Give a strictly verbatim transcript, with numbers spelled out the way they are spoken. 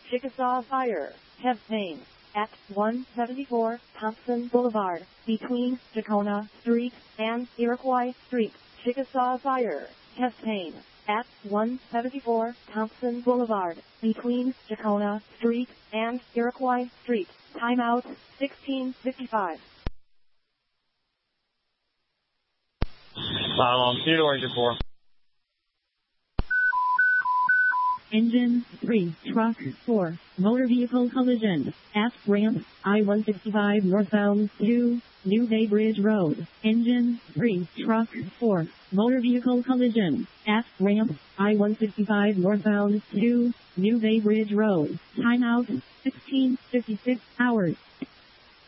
Chickasaw Fire has pain at one seventy-four Thompson Boulevard between Tacona Street and Iroquois Street. Chickasaw Fire has pain at one seventy-four Thompson Boulevard between Tacona Street and Iroquois Street. Timeout sixteen fifty-five. Um, Theodore Engine four. Engine three, Truck four, Motor Vehicle Collision, F ramp, I one sixty-five northbound to New Bay Bridge Road. Engine three, Truck four, Motor Vehicle Collision, F ramp, I one sixty-five northbound to New Bay Bridge Road. Timeout sixteen fifty-six hours.